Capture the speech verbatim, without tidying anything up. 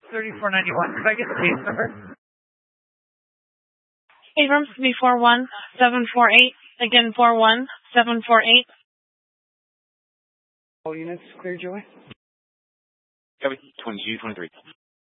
thirty-four ninety-one. Could I get the case number? Abrams, B four one seven four eight. Again, four one seven four eight. All units clear, Joey? Copy, twenty-two twenty-three.